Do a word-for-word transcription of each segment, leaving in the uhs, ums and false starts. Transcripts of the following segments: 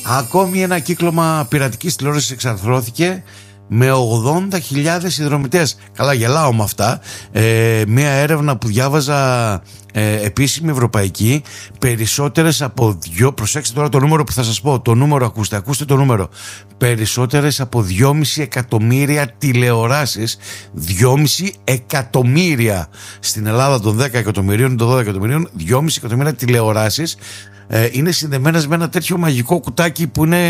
Ακόμη ένα κύκλωμα πειρατικής τηλεόρασης εξαρθρώθηκε με ογδόντα χιλιάδες συνδρομητές. Καλά, γελάω με αυτά. ε, Μία έρευνα που διάβαζα, ε, επίσημη ευρωπαϊκή, περισσότερες από δυο... Προσέξτε τώρα το νούμερο που θα σας πω. Το νούμερο, ακούστε, ακούστε το νούμερο. Περισσότερες από δυόμισι εκατομμύρια τηλεοράσεις. δυόμισι εκατομμύρια. Στην Ελλάδα των δέκα εκατομμυρίων, των δώδεκα εκατομμυρίων, δυόμισι εκατομμύρια τηλεοράσεις ε, είναι συνδεμένες με ένα τέτοιο μαγικό κουτάκι που είναι...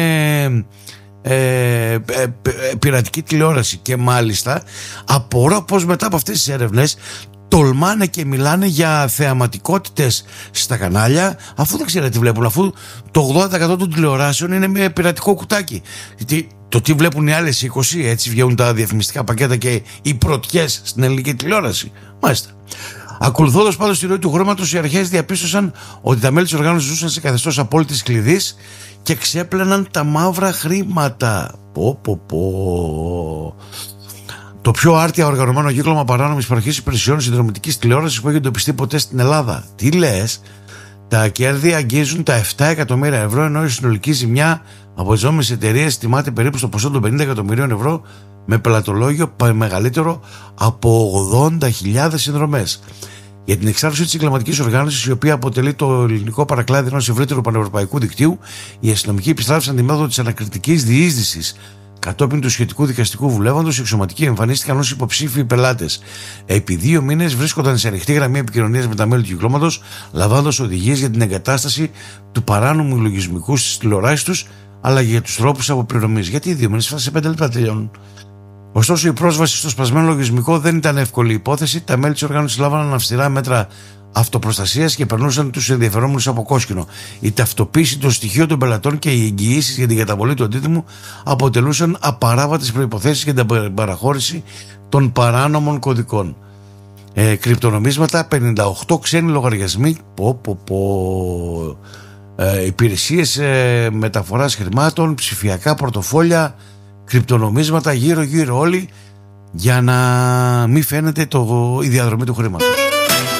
Ε, ε, ε, πειρατική τηλεόραση. Και μάλιστα απορώ πως μετά από αυτές τις έρευνες τολμάνε και μιλάνε για θεαματικότητες στα κανάλια, αφού δεν ξέρετε τι βλέπουν, αφού το ογδόντα τοις εκατό των τηλεοράσεων είναι με πειρατικό κουτάκι. Γιατί το τι βλέπουν οι άλλες είκοσι, έτσι βγαίνουν τα διαφημιστικά πακέτα και οι πρωτιές στην ελληνική τηλεόραση. Μάλιστα. Ακολουθώντας πάντως τη ροή του χρήματος, οι αρχές διαπίστωσαν ότι τα μέλη της οργάνωσης ζούσαν σε καθεστώς απόλυτης κλειδής και ξέπλαιναν τα μαύρα χρήματα. Πω πω πω. Το πιο άρτια οργανωμένο κύκλωμα παράνομης παροχής υπηρεσιών συνδρομητικής τηλεόρασης που έχει εντοπιστεί ποτέ στην Ελλάδα. Τι λες? Τα κέρδη αγγίζουν τα επτά εκατομμύρια ευρώ, ενώ η συνολική ζημιά από τις νόμιμες εταιρείες τιμάται περίπου στο ποσό των πενήντα εκατομμυρίων ευρώ, με πελατολόγιο μεγαλύτερο από ογδόντα χιλιάδες συνδρομές. Για την εξάρτηση της εγκληματικής οργάνωσης, η οποία αποτελεί το ελληνικό παρακλάδι ενός ευρύτερου πανευρωπαϊκού δικτύου, οι αστυνομικοί επιστράφησαν τη μέθοδο της ανακριτικής διείσδυσης. Κατόπιν του σχετικού δικαστικού βουλεύοντος, οι εξωματικοί εμφανίστηκαν ως υποψήφιοι πελάτες. Επί δύο μήνες βρίσκονταν σε ανοιχτή γραμμή επικοινωνίας με τα μέλη του κυκλώματος, λαμβάνοντας οδηγίες για την εγκατάσταση του παράνομου λογισμικού στις τηλεοράσεις τους, αλλά και για τους τρόπους αποπληρωμής. Γιατί δύο μήνες, σε πέντε λεπτά τελειώνουν. Ωστόσο, η πρόσβαση στο σπασμένο λογισμικό δεν ήταν εύκολη υπόθεση. Τα μέλη της οργάνωσης λάβαναν αυστηρά μέτρα αυτοπροστασίας και περνούσαν τους ενδιαφερόμενους από κόσκινο. Η ταυτοποίηση των στοιχείων των πελατών και οι εγγυήσεις για την καταβολή του αντίτιμου αποτελούσαν απαράβατες προϋποθέσεις για την παραχώρηση των παράνομων κωδικών. Ε, κρυπτονομίσματα, πενήντα οκτώ ξένοι λογαριασμοί, πω, πω, πω, ε, υπηρεσίες ε, μεταφοράς χρημάτων, ψηφιακά πορτοφόλια, κρυπτονομίσματα γύρω-γύρω όλοι, για να μην φαίνεται το, η διαδρομή του χρήματος.